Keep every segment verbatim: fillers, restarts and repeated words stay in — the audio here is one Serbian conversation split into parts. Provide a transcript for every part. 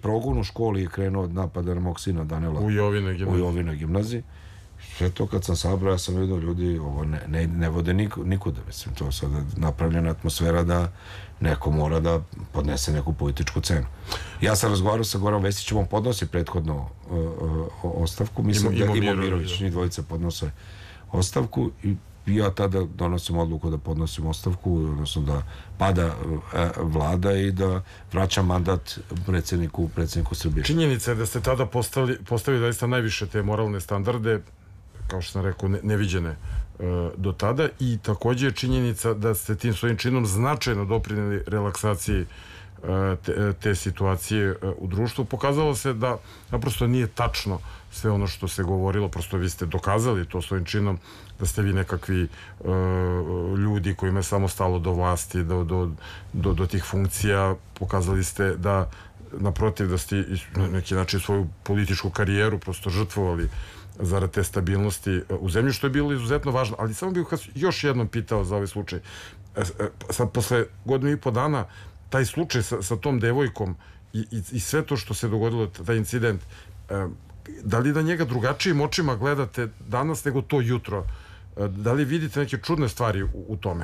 progon u školi je krenuo od napada na mog sina Danila u Jovinoj gimnaziji. U Jovinoj gimnaziji. Sve to kad sam sabrao, ja sam vidio ljudi, ovo ne, ne, ne vode nik, nikuda, mislim, to sada napravljena atmosfera da neko mora da podnese neku političku cenu. Ja sam razgovarao sa Goranom Vesićem, on podnosi prethodno uh, uh, ostavku, mislim Imo, da Imo Mirović, njih dvojice podnose ostavku i ja tada donosim odluku da podnosim ostavku, odnosno da pada e, vlada i da vraćam mandat predsjedniku, predsjedniku Srbije. Činjenica je da ste tada postavili, postavili zaista najviše te moralne standarde, kao što sam rekao, ne, neviđene e, do tada, i također je činjenica da ste tim svojim činom značajno doprinijeli relaksaciji e, te, te situacije e, u društvu. Pokazalo se da naprosto nije tačno sve ono što se govorilo, prosto vi ste dokazali to svojim činom, da ste vi nekakvi e, ljudi kojima je samo stalo do vlasti, do, do, do, do tih funkcija. Pokazali ste da, naprotiv, da ste na neki način svoju političku karijeru prosto žrtvovali zarad te stabilnosti u zemlji, što je bilo izuzetno važno. Ali samo bih vas još jednom pitao za ovaj slučaj. E, sad, posle godinu i po dana, taj slučaj sa, sa tom devojkom i, i, i sve to što se dogodilo, taj incident, e, da li da njega drugačijim očima gledate danas nego to jutro? Da li vidite neke čudne stvari u, u tome?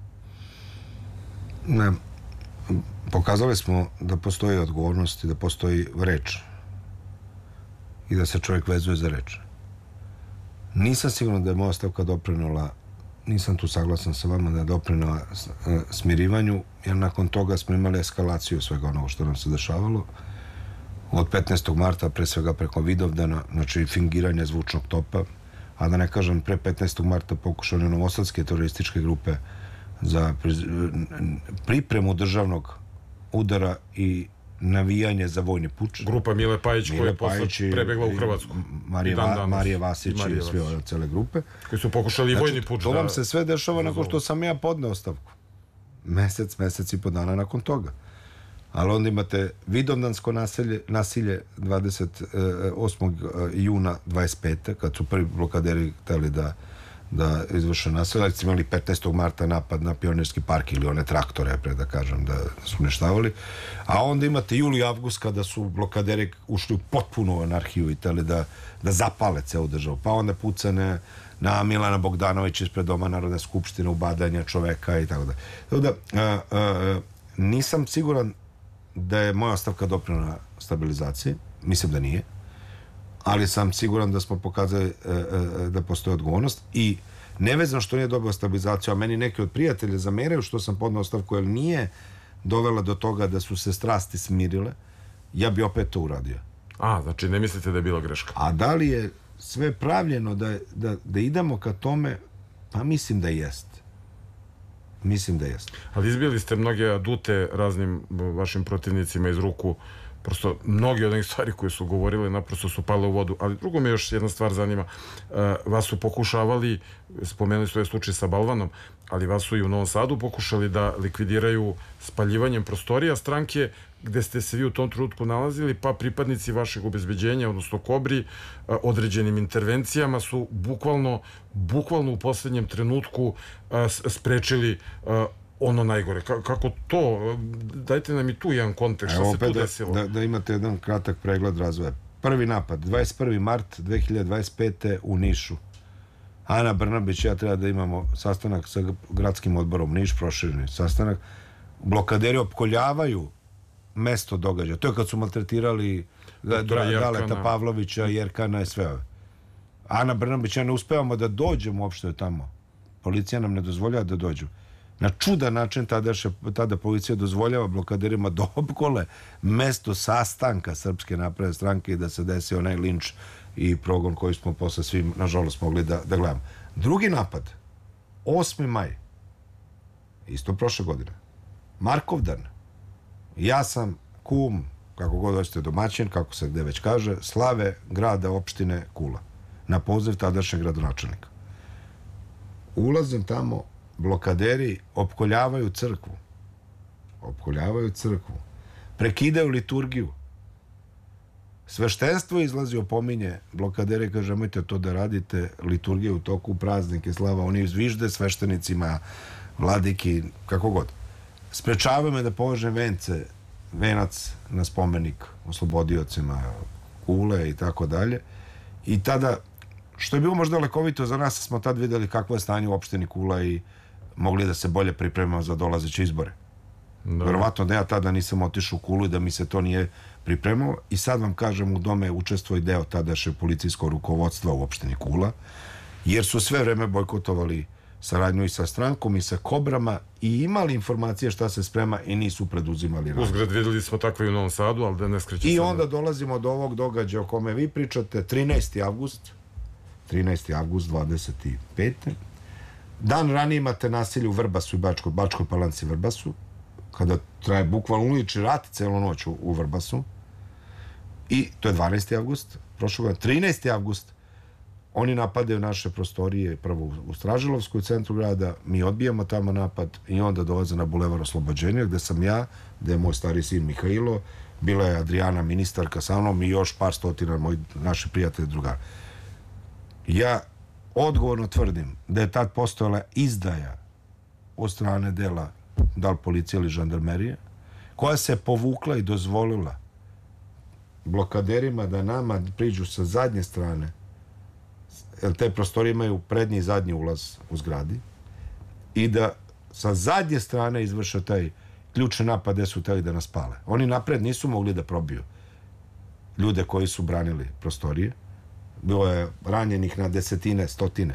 Ne. Pokazali smo da postoji odgovornost i da postoji reč i da se čovjek vezuje za reč. Nisam siguran da je moja ostavka doprinula, nisam tu saglasan sa vama, da je doprinula smirivanju, jer nakon toga smo imali eskalaciju svega onoga što nam se dešavalo. Od petnaestog marta, pre svega preko Vidovdana, znači fingiranje zvučnog topa, a da ne kažem, pre petnaestog marta pokušali novosadske terorističke grupe za pripremu državnog udara i navijanje za vojni puč. Grupa Mile Pajić koja je posle prebegla u Hrvatsku. Marije, Va, Marije Vasić i, i sve ove cele grupe. Koji su pokušali znači, vojni puč. To vam da, se sve dešava nakon što sam ja podneo ostavku. Mesec, mesec i po dana nakon toga. Ali onda imate vidovdansko nasilje, nasilje dvadeset osmog juna dvadeset pete kad su prvi blokaderi hteli da, da izvrše nasilje. Ali su imali petnaestog marta napad na Pionirski park ili one traktore, pre da kažem, da su uništavali. A onda imate jul i avgust kada su blokaderi ušli u potpunu anarhiju i hteli da, da zapale celu državu. Pa onda pucane na Milana Bogdanovića ispred Doma Narodne skupštine, ubadanja čoveka i tako da. Tako da, a, a, nisam siguran da je moja ostavka doprinela stabilizaciji, mislim da nije, ali sam siguran da smo pokazali e, e, da postoji odgovornost i nevezano što nije dobio stabilizaciju, a meni neki od prijatelja zameraju što sam podneo ostavku, jer nije dovela do toga da su se strasti smirile, ja bi opet to uradio. A, znači ne mislite da je bila greška? A da li je sve pravljeno da, da, da idemo ka tome? Pa mislim da jest. Mislim da jest. Ali izbili ste mnoge adute raznim vašim protivnicima iz ruku, prosto mnogi od onih stvari koje su govorili naprosto su pale u vodu. Ali drugo me još jedna stvar zanima, vas su pokušavali, spomenuli ste ovaj slučaj sa balvanom, ali vas su i u Novom Sadu pokušali da likvidiraju spaljivanjem prostorija stranke gde ste se vi u tom trenutku nalazili, pa pripadnici vašeg obezbeđenja, odnosno Kobri, određenim intervencijama su bukvalno, bukvalno u posljednjem trenutku sprečili ono najgore. Kako to? Dajte nam i tu jedan kontekst. Šta se tu desilo? Da, da imate jedan kratak pregled razvoja. Prvi napad, dvadeset prvi mart dve hiljade dvadeset pete u Nišu. Ana Brnabić, ja treba da imamo sastanak sa gradskim odborom Niš, prošireni sastanak. Blokaderi opkoljavaju mesto događaja. To je kad su maltretirali Galeta Pavlovića, Jerkana i sve ove. Ana Brnabić, ja ne uspevamo da dođemo uopšte tamo. Policija nam ne dozvoljava da dođu. Na čudan način tada, še, tada policija dozvoljava blokaderima da opkole mesto sastanka Srpske napredne stranke i da se desi onaj linč i progon koji smo posle svim, nažalost, mogli da, da gledamo. Drugi napad, osmi maj, isto prošle godine, Markovdan. Ja sam kum, kako god hoćete, domaćin, kako se gde već kaže, slave grada opštine Kula, na poziv tadašnjeg gradonačelnika. Ulazim tamo, blokaderi opkoljavaju crkvu. Opkoljavaju crkvu. Prekidaju liturgiju. Sveštenstvo izlazi, opominje blokadere, kaže, nemojte to da radite, liturgije u toku, praznike, slava, oni zvižde sveštenicima, vladiki, kako god. Sprečavaju me da položem vence venac na spomenik oslobodiocima Kule i tako dalje. I tada, što je bilo možda lekovito za nas, smo tad videli kakvo je stanje u opštini Kula i mogli da se bolje pripremamo za dolazeće izbore. Da. Verovatno da ja tada nisam otišao u Kulu i da mi se to nije pripremalo. I sad vam kažem, u tome učestvuje deo tadašnje policijskog rukovodstva u opštini Kula, jer su sve vreme bojkotovali saradnju i sa strankom i sa Kobrama i imali informacije šta se sprema i nisu preduzimali rad. Uzgled videli smo takve i u Novom Sadu, ali da ne skreće I sada. onda dolazimo do ovog događaja o kome vi pričate, trinaesti avgust, trinaesti avgust dvadeset pete. Dan ranije imate nasilje u Vrbasu i Bačkoj, Bačkoj Palanci Vrbasu, kada traje bukvalno ulični rat celu noć u, u Vrbasu. I to je dvanaesti avgust, prošle godine. trinaesti avgust, oni napadaju naše prostorije, prvo u Stražilovsku u centru grada, mi odbijamo tamo napad i onda dolaze na Bulevar Oslobođenja, gde sam ja, gde je moj stari sin Mihajlo, bila je Adriana ministarka sa mnom i još par stotina moji, naši prijatelji drugara. Ja odgovorno tvrdim da je tad postojala izdaja od strane dela, da li policije ili žandarmerije, koja se povukla i dozvolila blokaderima da nama priđu sa zadnje strane, jer te prostorije imaju prednji i zadnji ulaz u zgradi, i da sa zadnje strane izvrše taj ključni napad gde su hteli da nas pale. Oni napred nisu mogli da probiju ljude koji su branili prostorije. Bilo je ranjenih na desetine, stotine.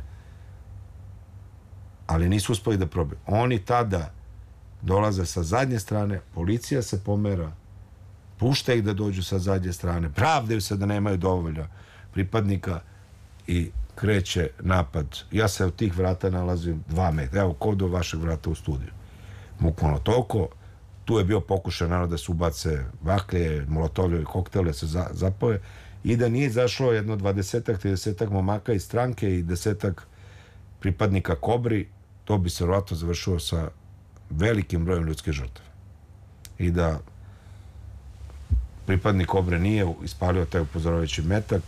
Ali nisu uspeli da probiju. Oni tada dolaze sa zadnje strane, policija se pomera, pušta ih da dođu sa zadnje strane, pravdaju se da nemaju dovoljno pripadnika i kreće napad. Ja se od tih vrata nalazim dva metra. Evo, kod do vašeg vrata u studiju. Bukvalno toliko. Tu je bio pokušaj naravno da se ubace baklje, molotovljevi koktele, se za, zapoje i da nije izašlo jedno dvadesetak, tridesetak momaka iz stranke i desetak pripadnika Kobri, to bi se vjerojatno završilo sa velikim brojem ljudskih žrtava. I da pripadnik Kobre nije ispalio taj upozoravajući metak,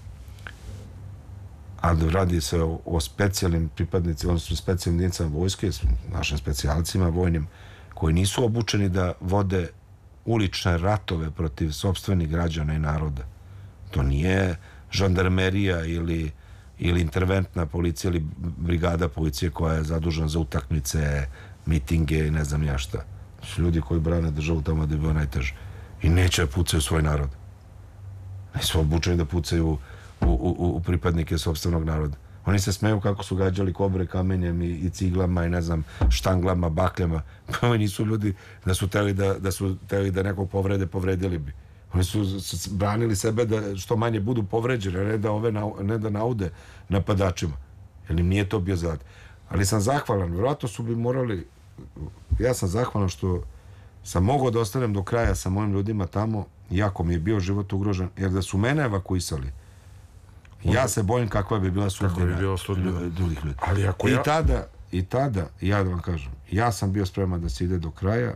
a da radi se o, o specijalnim pripadnicima, odnosno specijalnim jedinicama vojske, našim specijalcima vojnim, koji nisu obučeni da vode ulične ratove protiv sopstvenih građana i naroda. To nije žandarmerija ili, ili interventna policija ili brigada policije koja je zadužena za utakmice, mitinge i ne znam ja šta. To su ljudi koji brane državu tamo da je bilo najteže. I neće da pucaju svoj narod. Nisu obučeni da pucaju u, u, u pripadnike sopstvenog naroda. Oni se smeju kako su gađali Kobre kamenjem i, i ciglama i ne znam štanglama, bakljama. Pa oni nisu ljudi da su teli da, da su teli da nekog povrede, povredili bi. Oni su branili sebe da što manje budu povređeni, a ne da ove na, ne da naude napadačima. Jer im nije to bio zadatak. Ali sam zahvalan, vjerojatno su bi morali, ja sam zahvalan što sam mogao da ostanem do kraja sa mojim ljudima tamo, iako mi je bio život ugrožen, jer da su mene evakuisali, ja se bojim kakva bi bila sudbina, bi bila sudbina. drugih ljudi. Ali ako I ja... tada, i tada, ja da vam kažem, ja sam bio spreman da se ide do kraja,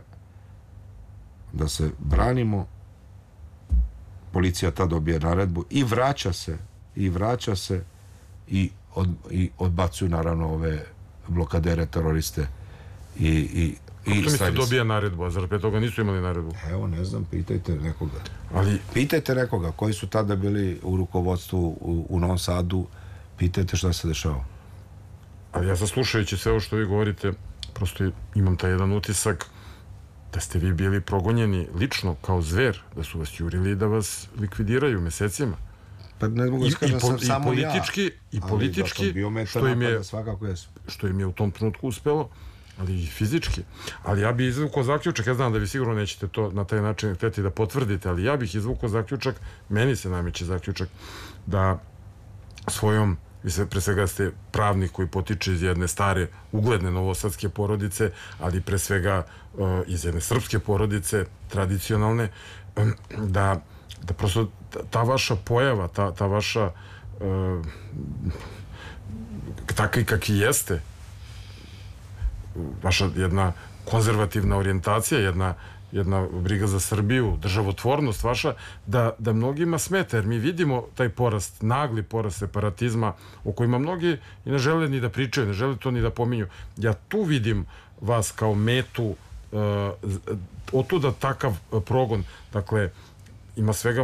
da se branimo, policija tada dobije naredbu i vraća se, i vraća se i, od, i odbacuju naravno ove blokadere, teroriste i, i Kako to mislite dobija naredbu, a zar pre toga nisu imali naredbu? Evo, ne znam, pitajte nekoga. Ali... Pitajte nekoga koji su tada bili u rukovodstvu u, u Novom Sadu, pitajte šta se dešava. Ali ja sad slušajući sve ovo što vi govorite, prosto imam taj jedan utisak da ste vi bili progonjeni lično kao zver, da su vas jurili i da vas likvidiraju mesecima. Pa ne mogu da kažem, sam i samo politički, ja. I politički, što im je, svakako jesu. Što im je u tom trenutku uspelo, ali i fizički. Ali ja bih izvukao zaključak, ja znam da vi sigurno nećete to na taj način hteti da potvrdite, ali ja bih izvukao zaključak, meni se nameće zaključak, da svojom, vi se pre svega ste pravnik koji potiče iz jedne stare, ugledne novosadske porodice, ali pre svega uh, iz jedne srpske porodice, tradicionalne, um, da, da prosto ta vaša pojava, ta, ta vaša uh, takvi kakvi jeste, vaša jedna konzervativna orijentacija, jedna, jedna briga za Srbiju, državotvornost vaša, da, da mnogima smeta, jer mi vidimo taj porast, nagli porast separatizma, o kojima mnogi i ne žele ni da pričaju, ne žele to ni da pominju. Ja tu vidim vas kao metu e, otuda takav progon, dakle ima svega